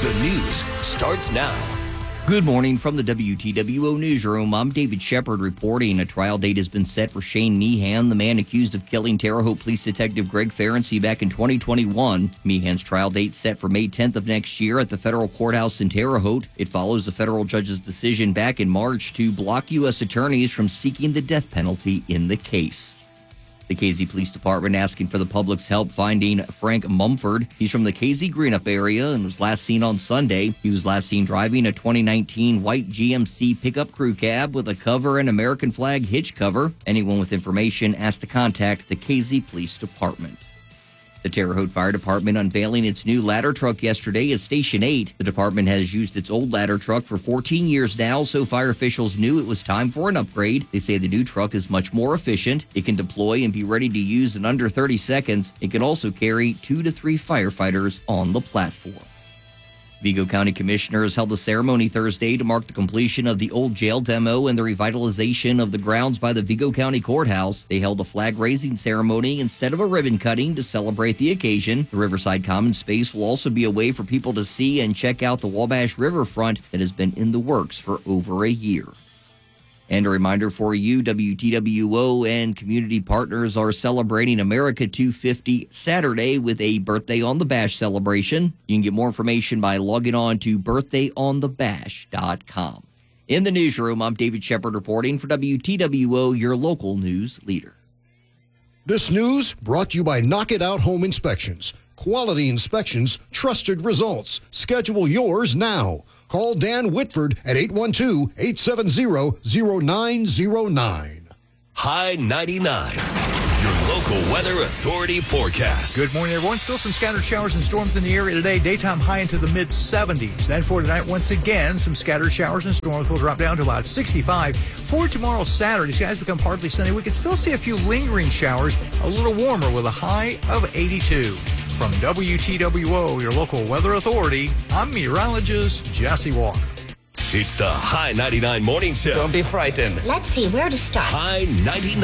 The news starts now. Good morning from the WTWO newsroom. I'm David Shepard reporting. A trial date has been set for Shane Meehan, the man accused of killing Terre Haute Police Detective Greg Ferenczi back in 2021. Meehan's trial date set for May 10th of next year at the federal courthouse in Terre Haute. It follows a federal judge's decision back in March to block U.S. attorneys from seeking the death penalty in the case. The KZ Police Department asking for the public's help finding Frank Mumford. He's from the KZ Greenup area and was last seen on Sunday. He was last seen driving a 2019 white GMC pickup crew cab with a cover and American flag hitch cover. Anyone with information asked to contact the KZ Police Department. The Terre Haute Fire Department unveiling its new ladder truck yesterday at Station 8. The department has used its old ladder truck for 14 years now, so fire officials knew it was time for an upgrade. They say the new truck is much more efficient. It can deploy and be ready to use in under 30 seconds. It can also carry 2 to 3 firefighters on the platform. Vigo County Commissioners held a ceremony Thursday to mark the completion of the old jail demo and the revitalization of the grounds by the Vigo County Courthouse. They held a flag-raising ceremony instead of a ribbon cutting to celebrate the occasion. The Riverside Common Space will also be a way for people to see and check out the Wabash Riverfront that has been in the works for over a year. And a reminder for you, WTWO and community partners are celebrating America 250 Saturday with a Birthday on the Bash celebration. You can get more information by logging on to birthday.onthebash.com. In the newsroom, I'm David Shepard reporting for WTWO, your local news leader. This news brought to you by Knock It Out Home Inspections. Quality inspections, trusted results. Schedule yours now. Call Dan Whitford at 812-870-0909. High 99, your local weather authority forecast. Good morning, everyone. Still some scattered showers and storms in the area today. Daytime high into the mid-70s. Then for tonight, once again, some scattered showers and storms will drop down to about 65. For tomorrow, Saturday, skies become partly sunny. We could still see a few lingering showers, a little warmer with a high of 82. From WTWO, your local weather authority, I'm meteorologist Jesse Walker. It's the High 99 Morning Show. Don't be frightened. Let's see where to start. High 99.